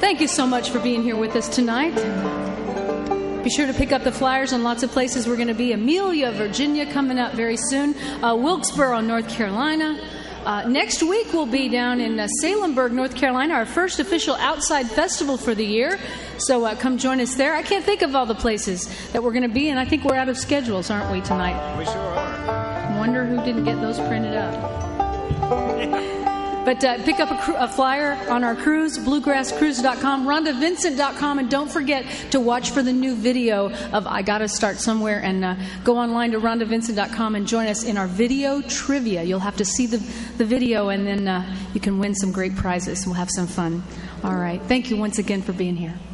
thank you so much for being here with us tonight. Be sure to pick up the flyers on lots of places we're going to be. Amelia, Virginia, coming up very soon. Wilkesboro, North Carolina. Next week we'll be down in Salemburg, North Carolina, our first official outside festival for the year. So come join us there. I can't think of all the places that we're going to be, and I think we're out of schedules, aren't we, tonight? We sure are. I wonder who didn't get those printed up. But pick up a flyer on our cruise, bluegrasscruise.com, RhondaVincent.com, and don't forget to watch for the new video of I Gotta Start Somewhere, and go online to RhondaVincent.com and join us in our video trivia. You'll have to see the video, and then you can win some great prizes. We'll have some fun. All right. Thank you once again for being here.